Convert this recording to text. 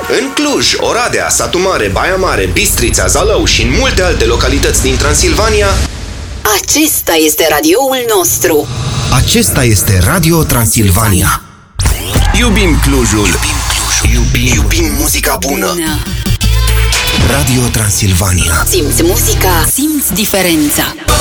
În Cluj, Oradea, Satu Mare, Baia Mare, Bistrița, Zalău și în multe alte localități din Transilvania, acesta este radioul nostru. Acesta este Radio Transilvania. Iubim Clujul. Iubim muzica bună. Radio Transilvania. Simți muzica, simți diferența.